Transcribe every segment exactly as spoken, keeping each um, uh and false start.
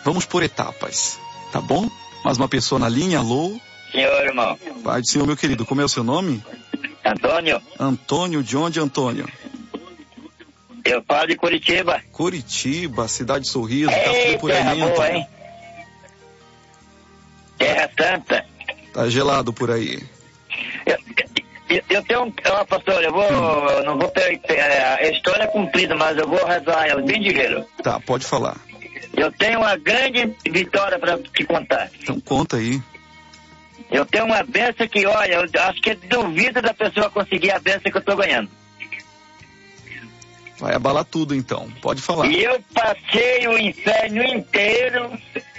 Vamos por etapas, tá bom? Mais uma pessoa na linha, alô? Senhor, irmão. Pai do Senhor, meu querido, como é o seu nome? Antônio. Antônio, de onde, Antônio? Eu falo de Curitiba. Curitiba, cidade de Sorriso, tá Ei, frio por aí, terra hein, boa, Antônio? hein? Terra Santa. Tá gelado por aí. Eu, eu, eu tenho um... Ó, pastor, eu vou... Eu não vou... Per, a história é comprida, mas eu vou rezar ela bem ligeiro. Tá, pode falar. Eu tenho uma grande vitória para te contar. Então conta aí. Eu tenho uma benção que, olha, eu acho que duvido da pessoa conseguir a benção que eu tô ganhando. Vai abalar tudo então, pode falar. E eu passei o inferno inteiro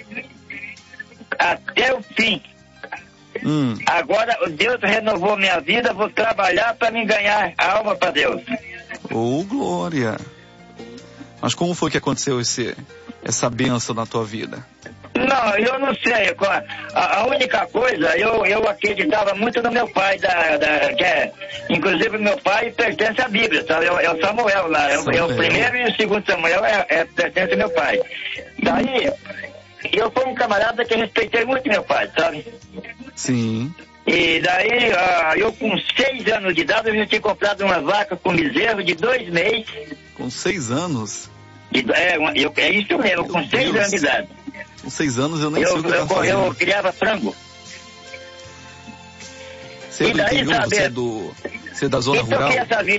até o fim. Hum. Agora Deus renovou minha vida, vou trabalhar para me ganhar a alma para Deus. Ô, glória! Mas como foi que aconteceu esse, essa bênção na tua vida? Não, eu não sei. A, a única coisa, eu, eu acreditava muito no meu pai, da, da, que é, inclusive meu pai pertence à Bíblia, sabe? É, é o Samuel lá. É, é o primeiro e o segundo Samuel é, é, pertence ao meu pai. Daí, eu fui um camarada que respeitei muito meu pai, sabe? Sim. E daí, uh, eu com seis anos de idade, eu já tinha comprado uma vaca com bezerro de dois meses. Com seis anos? De, é, eu, é isso mesmo, com Meu seis Deus. anos de idade. Com seis anos eu nem eu, sei o que eu, eu, tava fazendo. eu criava frango. Você é do daí, interior? sabe, Você é, do, você é da zona então, rural? essa vida